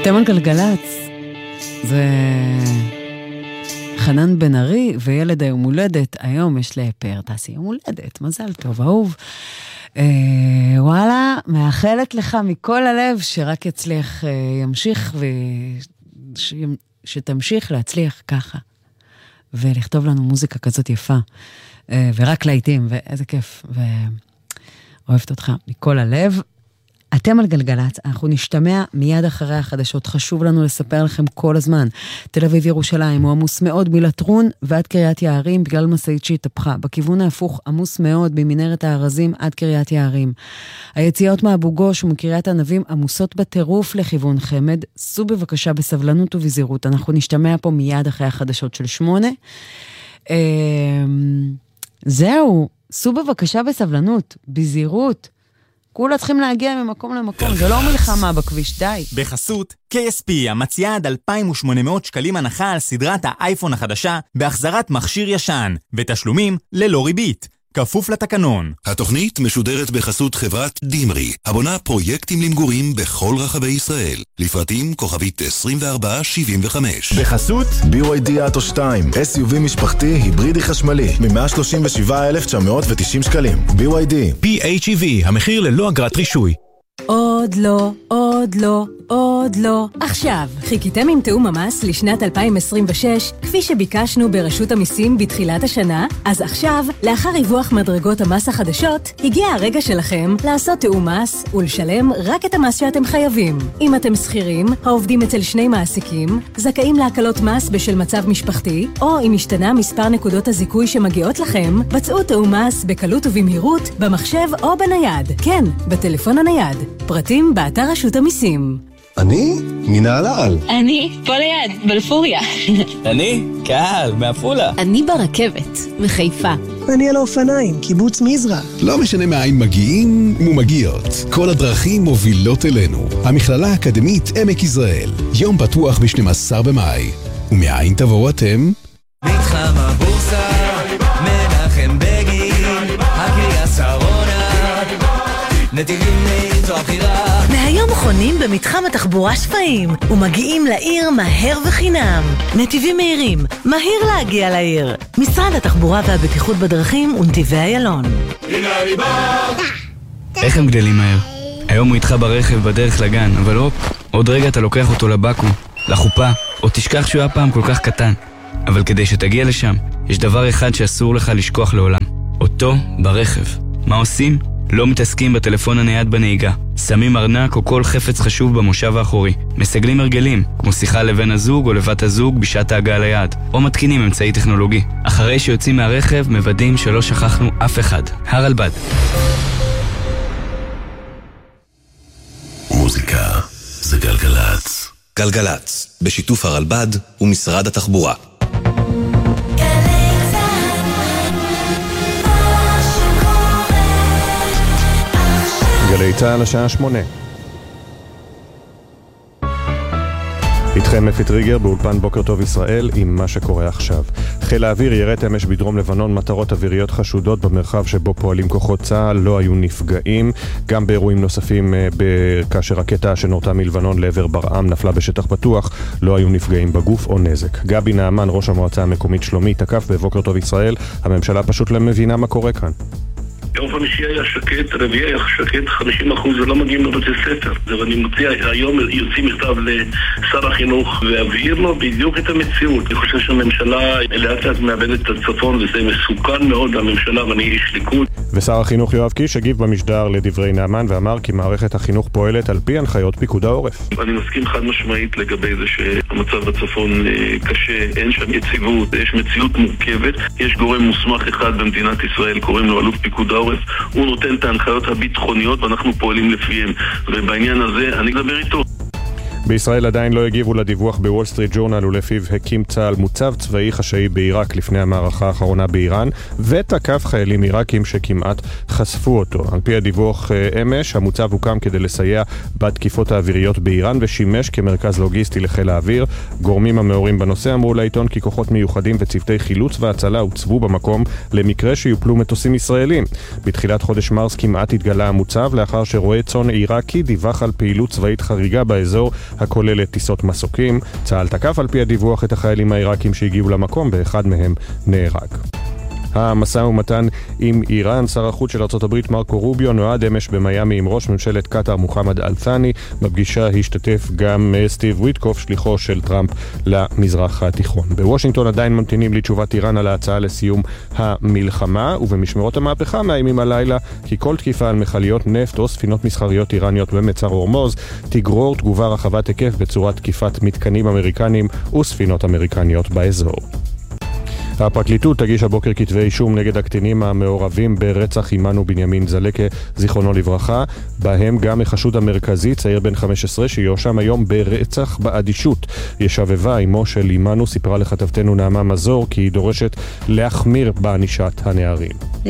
אתם על גלגלץ, זה חנן בן ארי וילד היום הולדת, היום יש לפאר, תעשי יום הולדת, מזל טוב, אהוב. וואלה, מאחלת לך מכל הלב שרק יצליח, ימשיך שתמשיך להצליח ככה, ולכתוב לנו מוזיקה כזאת יפה, ורק להיטים, ואיזה כיף, ואוהבת אותך מכל הלב. אתם על גלגלץ, אנחנו נשתמע מיד אחרי החדשות, חשוב לנו לספר לכם כל הזמן. תל אביב ירושלים הוא עמוס מאוד מלטרון ועד קריית יערים בגלל משאית שהתהפכה. בכיוון ההפוך עמוס מאוד במנהרת הארזים עד קריית יערים. היציאות מאבו גוש ומקריית ענבים עמוסות בטירוף לכיוון חמד. סעו בבקשה בסבלנות ובזהירות. אנחנו נשתמע פה מיד אחרי החדשות של 8. זהו, סעו בבקשה בסבלנות, בזהירות. כולה צריכים להגיע ממקום למקום, זה לא מלחמה בכביש, די. בחסות, KSP המציעה עד 2,800 שקלים הנחה על סדרת האייפון החדשה בהחזרת מכשיר ישן, ותשלומים ללא ריבית, כפוף לתקנון. התוכנית משודרת בחסות חברת דימרי, הבונה פרויקטים למגורים בכל רחבי ישראל. לפרטים כוכבית 2475. בחסות BYD אוטו 2, SUV משפחתי היברידי חשמלי, מ-137,990 שקלים. BYD. PHEV, המחיר ללא אגרת רישוי. עוד לא, עוד לא, עוד לא. עכשיו, חיכיתם עם תאום המס לשנת 2026, כפי שביקשנו ברשות המיסים בתחילת השנה? אז עכשיו, לאחר ריווח מדרגות המס החדשות, הגיע הרגע שלכם לעשות תאום מס ולשלם רק את המס שאתם חייבים. אם אתם שכירים, העובדים אצל שני מעסיקים, זכאים להקלות מס בשל מצב משפחתי, או אם השתנה מספר נקודות הזיכוי שמגיעות לכם, בצעו תאום מס בקלות ובמהירות, במחשב או בנייד. כן, בטלפון הנייד. פרטים באתר רשות המיסים. אני? מנהלל. אני פה ליד, בלפוריה. אני? קהל, מעפולה. אני ברכבת, מחיפה. אני על האופניים, קיבוץ מזרע. לא משנה מאין מגיעים ומגיעות, כל הדרכים מובילות אלינו. המכללה האקדמית עמק יזרעאל, יום פתוח ב-12 במאי. ומאין תבואו אתם? מתחם הבורסה, מנחם בגין, הקריה שרונה, נתיבים לאיזו הבחירה. מהיום חונים במתחם התחבורה שפיים ומגיעים לעיר מהר וחינם. נתיבים מהירים, מהיר להגיע לעיר. משרד התחבורה והבטיחות בדרכים ונתיבי איילון. איך הם גדלים מהר? היום הוא איתך ברכב בדרך לגן, אבל עוד רגע אתה לוקח אותו לבקו"ם, לחופה, או תשכח שהוא היה פעם כל כך קטן. אבל כדי שתגיע לשם, יש דבר אחד שאסור לך לשכוח לעולם. אותו ברכב. מה עושים? לא מתעסקים בטלפון הנייד בנהיגה. שמים ארנק או כל חפץ חשוב במושב האחורי. מסגלים הרגלים, כמו שיחה לבן הזוג או לבת הזוג בשעת ההגעה ליעד. או מתקינים אמצעי טכנולוגי. אחרי שיוצאים מהרכב, מוודאים שלא שכחנו אף אחד. הרלב"ד. מוזיקה זה גלגלץ. גלגלץ, בשיתוף הרלב"ד ומשרד התחבורה. גלי צה"ל השעה 8. איתכם אפי טריגר באולפן בוקר טוב ישראל עם מה שקורה עכשיו. חיל האוויר ירט אמש בדרום לבנון מטרות אוויריות חשודות במרחב שבו פועלים כוחות צה"ל, לא היו נפגעים. גם באירועים נוספים כאשר רקטה שנורתה מלבנון לעבר ברעם נפלה בשטח פתוח, לא היו נפגעים בגוף או נזק. גבי נעמן, ראש המועצה המקומית שלומי, תקף בבוקר טוב ישראל, הממשלה פשוט לא מבינה מה קורה כאן. יום חמישי היה שקט, רביעי היה שקט, 50% ולא מגיעים לבתי ספר. ואני מציע, היום יוצאים מכתב לשר החינוך והבהיר לו בדיוק את המציאות. אני חושב שהממשלה לאט לאט מאבדת את הצפון וזה מסוכן מאוד לממשלה ואני איש ליכוד. ושר החינוך יואב קיש הגיב במשדר לדברי נעמן ואמר כי מערכת החינוך פועלת על פי הנחיות פיקוד העורף. אני מסכים חד משמעית לגבי זה שהמצב בצפון קשה, אין שם יציבות, יש מציאות מורכבת, יש גורם מוסמך אחד במדינת ישראל, קוראים לו אלוף פיקוד העורף, הוא נותן את ההנחיות הביטחוניות ואנחנו פועלים לפיהם, ובעניין הזה אני אדבר איתו. בישראל עדיין לא הגיבו לדיווח בוול סטריט ג'ורנל ולפיו הקים צה"ל מוצב צבאי חשאי בעיראק לפני המערכה האחרונה באיראן ותקף חיילים עיראקים שכמעט חשפו אותו. על פי הדיווח אמש, המוצב הוקם כדי לסייע בתקיפות האוויריות באיראן ושימש כמרכז לוגיסטי לחיל האוויר. גורמים המעורים בנושא אמרו לעיתון כי כוחות מיוחדים וצוותי חילוץ והצלה הוצבו במקום למקרה שיופלו מטוסים ישראלים. בתחילת חודש מרס כמעט התגלה המוצב לאחר שרועה צאן עיראקי דיווח על פעילות צבאית חריגה באזור הכוללת טיסות מסוקים. צה"ל תקף על פי הדיווח את החיילים העיראקים שהגיעו למקום, ואחד מהם נהרג. המשא ומתן עם איראן, שר החוץ של ארצות הברית מרקו רוביו נועד אמש במיימי עם ראש ממשלת קטר מוחמד אל-ת'אני. בפגישה השתתף גם סטיב וויטקוף, שליחו של טראמפ למזרח התיכון. בוושינגטון עדיין ממתינים לתשובת איראן על ההצעה לסיום המלחמה, ובמשמרות המהפכה מאיימים הלילה כי כל תקיפה על מכליות נפט או ספינות מסחריות איראניות במצר הורמוז תגרור תגובה רחבת היקף בצורת תקיפת מתקנים אמריקניים וספינות אמריקניות באזור. הפרקליטות תגיש הבוקר כתבי אישום נגד הקטינים המעורבים ברצח אימנו בנימין זלקה, זיכרונו לברכה, בהם גם החשוד המרכזי, צעיר בן 15, שיואשם היום ברצח באדישות. ישבבה אמו של אימנו סיפרה לכתבתנו נעמה מזור כי היא דורשת להחמיר בענישת הנערים.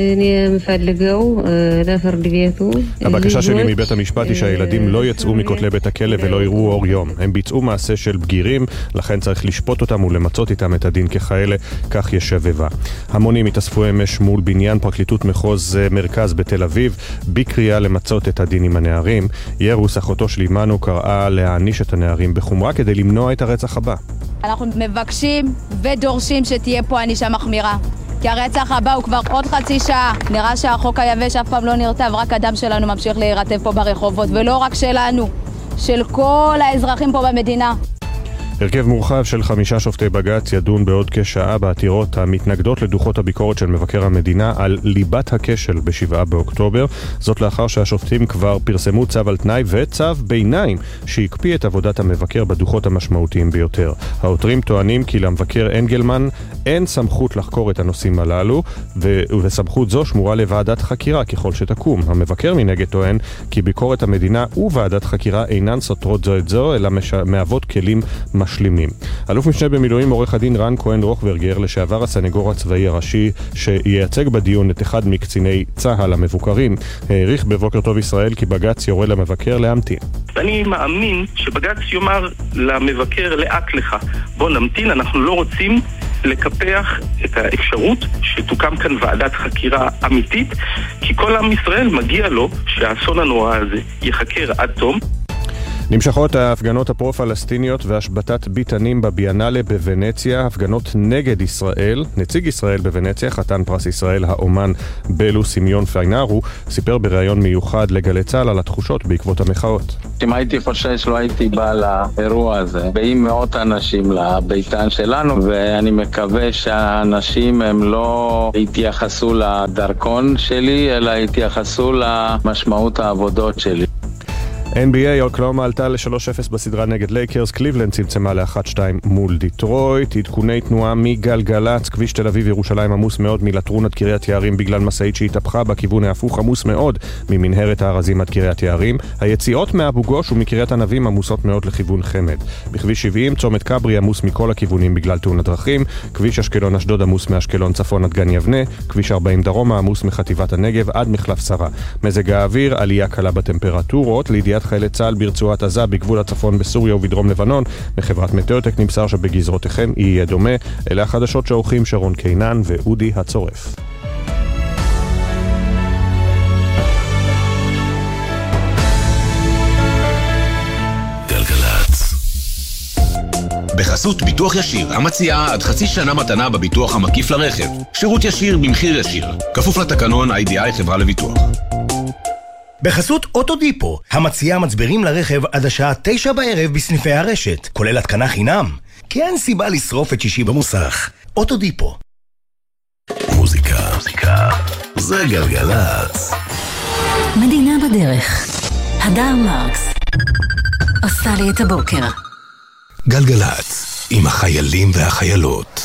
הבקשה שלי מבית המשפט היא שהילדים לא יצאו מכותלי בית הכלא ולא יראו אור יום. הם ביצעו מעשה של בגירים, לכן צריך לשפוט אותם ולמצות איתם את הדין ככאלה, כך ישבבה. המונים התאספו אמש מול בניין פרקליטות מחוז מרכז בתל אביב בקריאה למצות את הדין עם הנערים. ירוס, אחותו של אימנו, קראה להעניש את הנערים בחומרה כדי למנוע את הרצח הבא. אנחנו מבקשים ודורשים שתהיה פה ענישה מחמירה, כי הרצח הבא הוא כבר עוד חצי שעה. נראה שהחוק היבש אף פעם לא נרטב, רק הדם שלנו ממשיך להירטב פה ברחובות, ולא רק שלנו, של כל האזרחים פה במדינה. הרכב מורחב של 5 שופטי בג"ץ ידון בעוד כשעה בעתירות המתנגדות לדוחות הביקורת של מבקר המדינה על ליבת הכשל ב7 באוקטובר. זאת לאחר שהשופטים כבר פרסמו צו על תנאי וצו ביניים שהקפיא את עבודת המבקר בדוחות המשמעותיים ביותר. העותרים טוענים כי למבקר אנגלמן אין סמכות לחקור את הנושאים הללו, וסמכות זו שמורה לוועדת חקירה ככל שתקום. המבקר מנגד טוען כי ביקורת המדינה וועדת חקירה אינן סותרות זו את זו, אלא מהוות כלים משלימים. אלוף משנה במילואים עורך הדין רן כהן רוכברגר, לשעבר הסנגור הצבאי הראשי שייצג בדיון את אחד מקציני צה"ל המבוקרים, העריך בבוקר טוב ישראל כי בג"ץ יורה למבקר להמתין. אני מאמין שבג"ץ יאמר למבקר לאט לך, בוא נמתין, אנחנו לא רוצים לקפח את האפשרות שתוקם כאן ועדת חקירה אמיתית, כי כל עם ישראל מגיע לו שהאסון הנורא הזה יחקר עד תום. נמשכות ההפגנות הפרו-פלסטיניות והשבתת ביטנים בביאנלה בוונציה, הפגנות נגד ישראל. נציג ישראל בוונציה, חתן פרס ישראל האומן בלו סימיון פיינרו, סיפר בריאיון מיוחד לגלי צה"ל על התחושות בעקבות המחאות. אם הייתי חושש לא הייתי בא לאירוע הזה. באים מאות אנשים לביתן שלנו, ואני מקווה שהאנשים הם לא התייחסו לדרכון שלי, אלא התייחסו למשמעות העבודות שלי. NBA, אוקלהומה עלתה ל-3-0 בסדרה נגד לייקרס, קליבלנד צמצמה ל-1-2 מול דיטרויט. עדכוני תנועה מגלגלץ, כביש תל אביב ירושלים עמוס מאוד מלטרון עד קריית יערים בגלל משאית שהתהפכה, בכיוון ההפוך עמוס מאוד ממנהרת הארזים עד קריית יערים. היציאות מאבו גוש ומקריית ענבים עמוסות מאוד לכיוון חמד. בכביש 70 צומת קברי עמוס מכל הכיוונים בגלל תאונת דרכים. כביש אשקלון אשדוד עמוס מאשקלון צפון עד גן יבנה. כביש 40 דרומה עמוס מחטיבת הנגב עד מחלף שרה. מזג האוויר, עלייה קלה בטמפרטורות. לידיעת חיילי צה"ל ברצועת עזה בגבול הצפון בסוריה ובדרום לבנון, מחברת מטאוטק נמסר שבגזרותיכם יהיה דומה. אלה החדשות שעורכים שרון קינן ואודי הצורף. גלגלצ. בחסות ביטוח ישיר, המציעה עד חצי שנה מתנה בביטוח המקיף לרכב. שירות ישיר במחיר ישיר. כפוף לתקנון IDI חברה לביטוח. בחסות אוטודיפו, המציעה מצברים לרכב עד השעה 9 בערב בסניפי הרשת, כולל התקנה חינם. כי אין סיבה לשרוף את שישי במוסך. אוטודיפו. מוזיקה. זה גלגלצ. מדינה בדרך. הדר מרקס. עושה לי את הבוקר. גלגלצ, עם החיילים והחיילות.